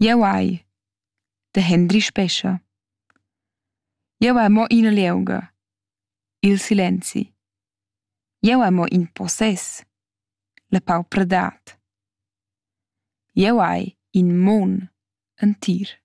Jeu hai da Hendri Spescha. Jeu hai mo ina liunga, il silenzi. Jeu hai mo in possess, la pauperdat. Jeu hai in mon entir.